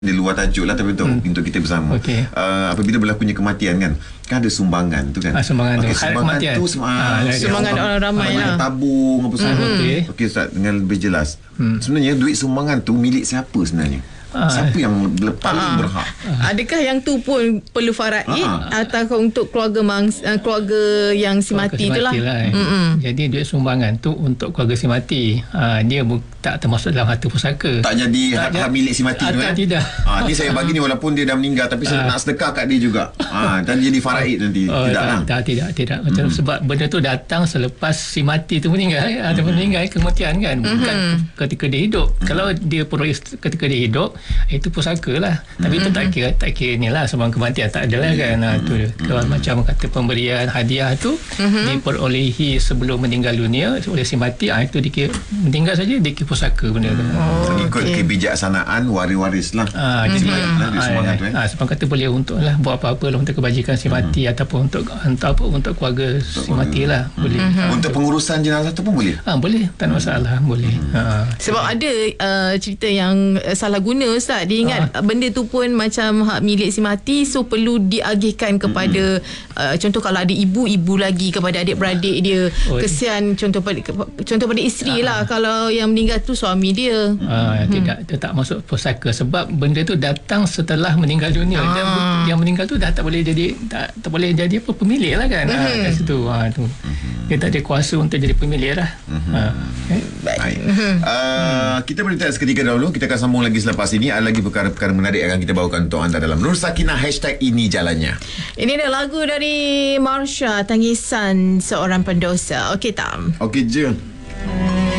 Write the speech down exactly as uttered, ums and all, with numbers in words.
di luar tajuk lah, tapi untuk, hmm. untuk kita bersama. Okay. Uh, apabila berlakunya kematian kan, kan ada sumbangan tu kan. Ah, sumbangan okay, tu. Sumbangan tu sem- ah, ah, sumbangan orang ramai lah. Tabung apa semua. Hmm. Okey, okay, Ustaz, dengan lebih jelas. Hmm. Sebenarnya duit sumbangan tu milik siapa sebenarnya? Ah, siapa yang paling ah, berhak? Adakah yang tu pun perlu faraid ah. atau untuk keluarga mangs, keluarga yang si mati itulah. Lah, eh. Jadi duit sumbangan tu untuk keluarga si mati. Ha, dia bu- tak termasuk dalam harta pusaka. Tak jadi tak hak, hak milik si mati ah, tu tak, kan? Tidak. Ah, ni saya bagi ni walaupun dia dah meninggal, tapi saya ah. nak sedekah kat dia juga. Ah, dan jadi faraid nanti. Oh, tidak tak, lah. Tak, tidak, tidak. Macam hmm. sebab benda tu datang selepas si mati tu meninggal, hmm. atau meninggal kematian kan, bukan hmm. ketika dia hidup. Hmm. Kalau dia peroleh ketika dia hidup, itu pusaka lah. Tapi mm-hmm. itu tak kira tak kira ni lah sebab kematian, tak ada lah kan. Mm-hmm. Tu kalau mm-hmm. macam kata pemberian hadiah tu mm-hmm. diperolehi sebelum meninggal dunia oleh si mati, ah, itu dikira meninggal saja dikira pusaka benda tu. Oh, mengikut okay. kebijaksanaan waris-waris lah. Ah, jadi mm-hmm. ah, sumbangan tu eh. Ah, sebab kata boleh untuk lah buat apa-apa lah untuk kebajikan si mati mm-hmm. ataupun untuk untuk apa untuk keluarga untuk si mati lah mm-hmm. boleh. Mm-hmm. Untuk pengurusan jenazah tu pun boleh. Ah, boleh, tak ada masalah, mm-hmm. boleh. Mm-hmm. Ah. Sebab ada uh, cerita yang uh, salah guna Ustaz, dia ingat ah. benda tu pun macam hak milik si mati, so perlu diagihkan kepada mm-hmm. uh, contoh kalau ada ibu-ibu lagi kepada adik-beradik dia. Oh, kesian contoh pada contoh pada isteri uh, lah kalau yang meninggal tu suami dia. Uh, hmm. Tidak, dia tak masuk pusaka sebab benda tu datang setelah meninggal dunia. Ah. Dan yang meninggal tu dah tak boleh jadi tak, tak boleh jadi apa pemilik lah kan. Mm-hmm. Uh, kat situ uh, tu. Mm-hmm. Dia tak ada kuasa untuk jadi pemilik lah. Mm-hmm. Uh, okay. Baik. Mm-hmm. Uh, kita berhenti seketika dahulu. Kita akan sambung lagi selepas ini. Ada lagi perkara-perkara menarik yang akan kita bawakan untuk anda dalam Nur Sakinah hashtag ini jalannya. Ini adalah lagu dari Marsha, Tangisan Seorang Pendosa. Okey tak? Okey je.